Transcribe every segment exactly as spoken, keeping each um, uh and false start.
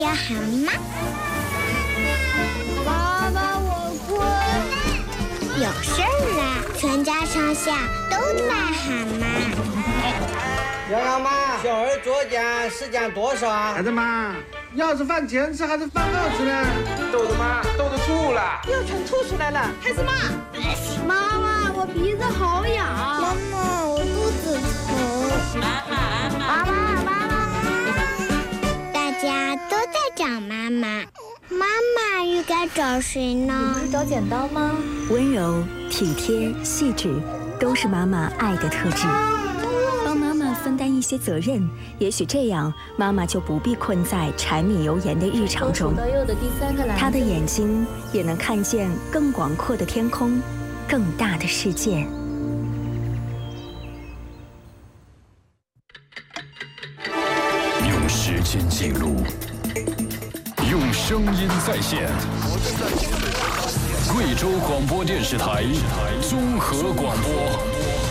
要喊妈。妈妈，我困。有事儿啦，全家上下都在喊妈。 洋洋妈，小儿作讲是讲多少啊？ 孩子妈，要是饭前吃还是饭后吃呢？ 豆子妈，豆子吐了， 又全吐出来了，孩子妈。 妈妈，我鼻子好痒。 妈妈，我肚子疼。 妈妈，妈妈，妈妈。 大家都在找妈妈，妈妈又该找谁呢？ 你不是找剪刀吗？ 温柔、体贴、细致，都是妈妈爱的特质。帮妈妈分担一些责任，也许这样妈妈就不必困在柴米油盐的日常中。她的眼睛也能看见更广阔的天空，更大的世界。 用时间记录，用声音再现。贵州广播电视台综合广播。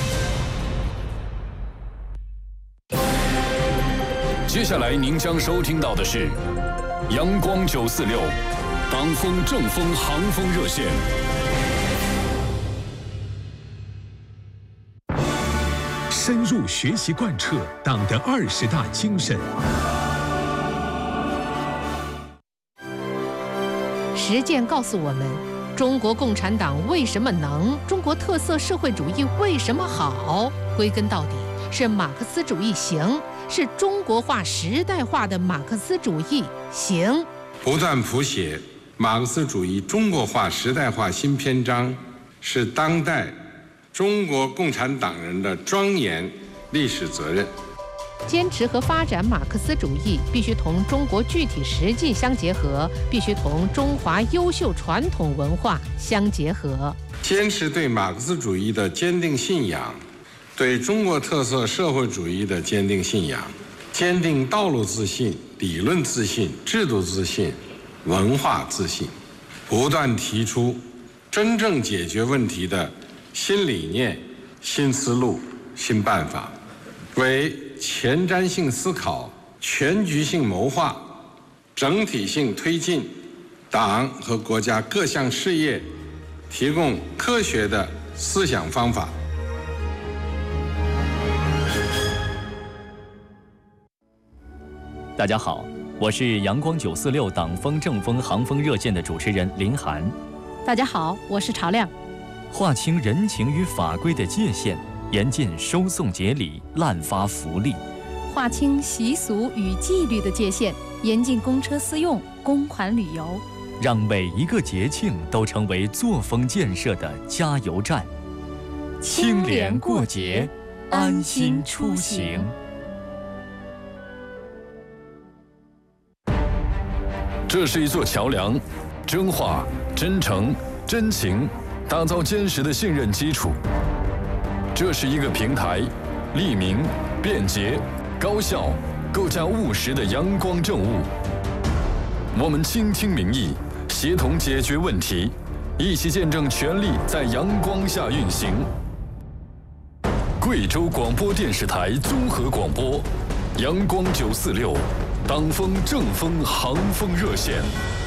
接下来您将收听到的是阳光九四六党风正风航风热线。 深入学习贯彻党的二十大精神。 实践告诉我们，中国共产党为什么能，中国特色社会主义为什么好？归根到底是马克思主义行，是中国化时代化的马克思主义行。 不断谱写马克思主义中国化时代化新篇章，是当代中国共产党人的庄严历史责任。 坚持和发展马克思主义，必须同中国具体实际相结合，必须同中华优秀传统文化相结合。 坚持对马克思主义的坚定信仰，对中国特色社会主义的坚定信仰，坚定道路自信、理论自信、制度自信、文化自信，不断提出真正解决问题的新理念、新思路、新办法，为前瞻性思考、全局性谋划、整体性推进党和国家各项事业提供科学的思想方法。 大家好，我是阳光九四六党风正风航风热线的主持人林涵。 大家好，我是曹亮。 划清人情与法规的界限，严禁收送节礼、滥发福利； 划清习俗与纪律的界限，严禁公车私用、公款旅游， 让每一个节庆都成为作风建设的加油站。清廉过节，安心出行。 这是一座桥梁，真话、真诚、真情，打造坚实的信任基础。这是一个平台，利民、便捷、高效，构架务实的阳光政务。我们倾听民意，协同解决问题，一起见证权力在阳光下运行。贵州广播电视台综合广播，阳光九四六。党风正风航风热线，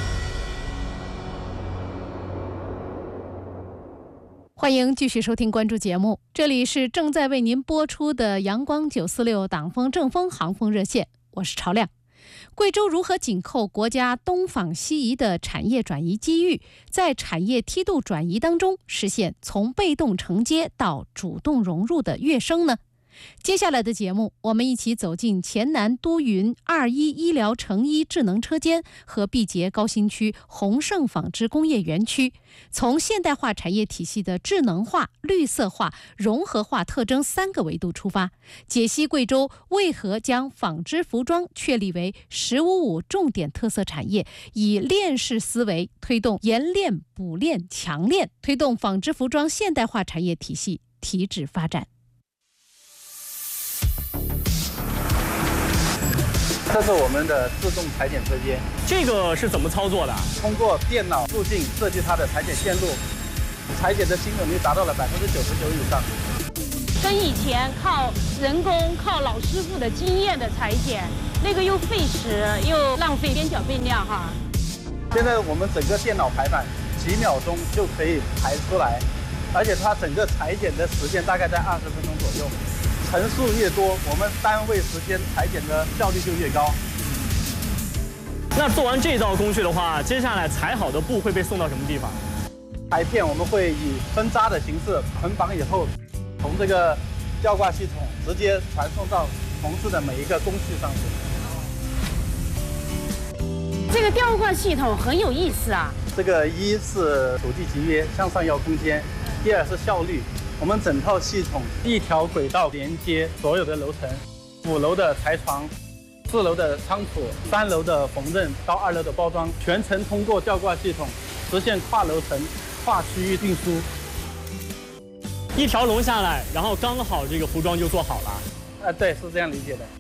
欢迎继续收听关注节目，这里是正在为您播出的阳光九四六党风正风航风热线，我是曹亮。贵州如何紧扣国家东仿西移的产业转移机遇，在产业梯度转移当中实现从被动承接到主动融入的跃升呢？接下来的节目，我们一起走进黔南都匀二一医疗成衣智能车间和毕节高新区宏盛纺织工业园区，从现代化产业体系的智能化、绿色化、融合化特征三个维度出发，解析贵州为何将纺织服装确立为“十五五”重点特色产业，以链式思维推动研链、补链、强链，推动纺织服装现代化产业体系提质发展。 这是我们的自动裁剪车间， 这个是怎么操作的？ 通过电脑路径设计它的裁剪线路，裁剪的精准率达到了百分之九十九以上。 跟以前靠人工、靠老师傅的经验的裁剪， 那个又费时又浪费边角变量哈。 现在我们整个电脑排版几秒钟就可以排出来，而且它整个裁剪的时间大概在二十分钟左右。层数越多，我们单位时间裁剪的效率就越高。 那做完这道工序的话，接下来裁好的布会被送到什么地方？ 裁片我们会以分扎的形式捆绑以后，从这个吊挂系统直接传送到从事的每一个工序上去。 这个吊挂系统很有意思啊。 这个一是土地集约，向上要空间；第二是效率。我们整套系统一条轨道连接所有的楼层，五楼的裁床，四楼的仓储，三楼的缝纫到二楼的包装，全程通过吊挂系统实现跨楼层、跨区域运输。 一条龙下来，然后刚好这个服装就做好了。 啊，对，是这样理解的。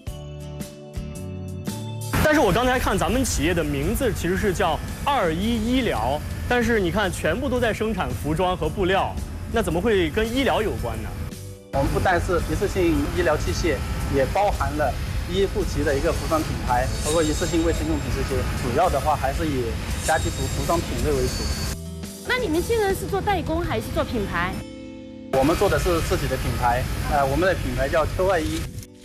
但是我刚才看咱们企业的名字其实是叫二一医疗，但是你看全部都在生产服装和布料。那怎么会跟医疗有关呢？ 我们不但是一次性医疗器械，也包含了一户籍的一个服装品牌，包括一次性卫生用品这些。主要的话还是以家居服服装品类为主。 那你们现在是做代工还是做品牌？ 我们做的是自己的品牌，呃，我们的品牌叫 Q 二一，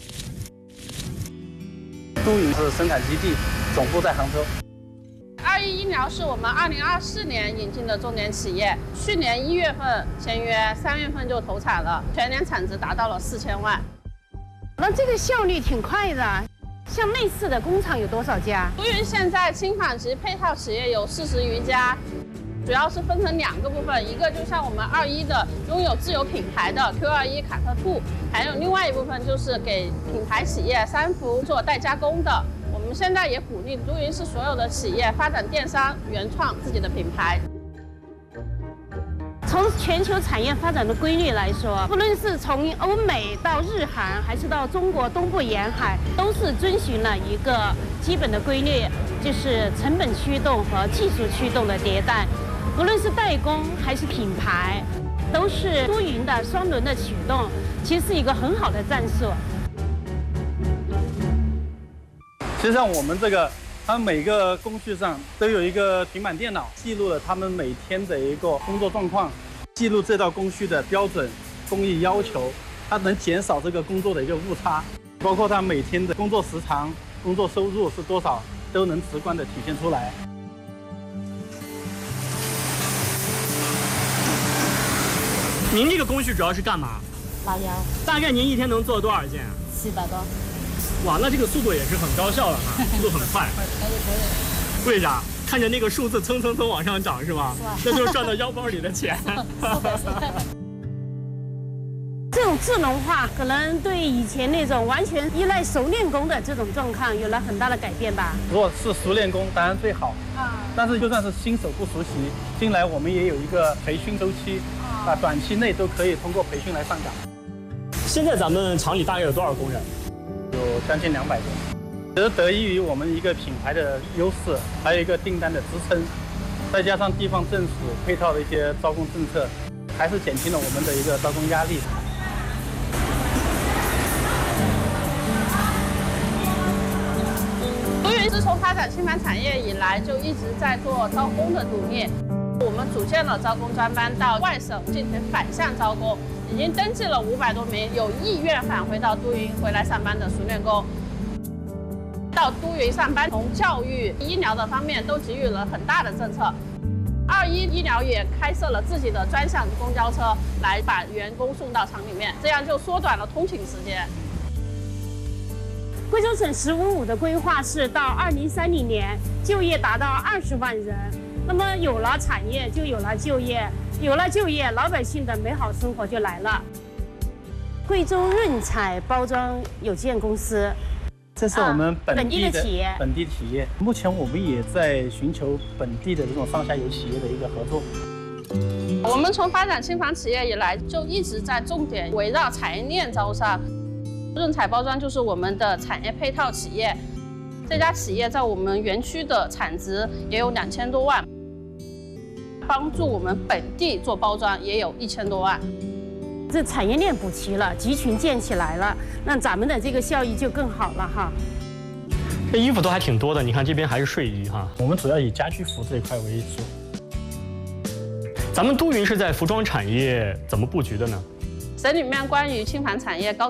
都营是生产基地，总部在杭州。 二一医疗是我们二零二四年引进的重点企业，去年一月份签约，三月份就投产了，全年产值达到了四千万。 那这个效率挺快的，像类似的工厂有多少家？ 都营现在轻纺及配套企业有四十余家，主要是分成两个部分，一个就像我们二一的拥有自有品牌的 Q 二一卡特兔，还有另外一部分就是给品牌企业三伏做代加工的。我们现在也鼓励都营是所有的企业发展电商，原创自己的品牌。 从全球产业发展的规律来说，不论是从欧美到日韩，还是到中国东部沿海，都是遵循了一个基本的规律，就是成本驱动和技术驱动的迭代。无论是代工还是品牌，都是多云的双轮的驱动，其实是一个很好的战术。 实际上，我们这个，他们每个工序上都有一个平板电脑，记录了他们每天的一个工作状况，记录这道工序的标准、工艺要求，它能减少这个工作的一个误差，包括他每天的工作时长、工作收入是多少，都能直观的体现出来。 您这个工序主要是干嘛？ 拉腰。 大概您一天能做多少件啊？ 七百多。 哇，那这个速度也是很高效的哈，速度很快。为啥？看着那个数字蹭蹭蹭往上涨是吧？那就是赚到腰包里的钱。 这种智能化可能对以前那种完全依赖熟练工的这种状况有了很大的改变吧。 如果是熟练工，当然最好。啊。但是就算是新手不熟悉，进来我们也有一个培训周期，啊，短期内都可以通过培训来上岗。 现在咱们厂里大概有多少工人？ 有将近两百多，其实得益于我们一个品牌的优势，还有一个订单的支撑，再加上地方政府配套的一些招工政策，还是减轻了我们的一个招工压力。 都营自从发展轻纺产业以来，就一直在做招工的努力。我们组建了招工专班，到外省进行反向招工。已经登记了五百多名有意愿返回到都营回来上班的熟练工。到都营上班，从教育、医疗的方面都给予了很大的政策。二一医疗也开设了自己的专项公交车，来把员工送到厂里面，这样就缩短了通勤时间。 贵州省“十五五”的规划是到二零三零年就业达到二十万人。那么有了产业，就有了就业。有了就业，老百姓的美好生活就来了。贵州润彩包装有限公司， 这是我们本地的、 啊、本地的企业。 本地企业，目前我们也在寻求本地的这种上下游企业的一个合作。 我们从发展轻纺企业以来，就一直在重点围绕产业链招商。润彩包装就是我们的产业配套企业，这家企业在我们园区的产值也有两千多万。帮助我们本地做包装也有一千多万， 这产业链补齐了，集群建起来了，那咱们的这个效益就更好了哈。 这衣服都还挺多的，你看这边还是睡衣哈。 我们主要以家居服这一块为主。 咱们都匀是在服装产业怎么布局的呢？ 省里面关于轻纺产业高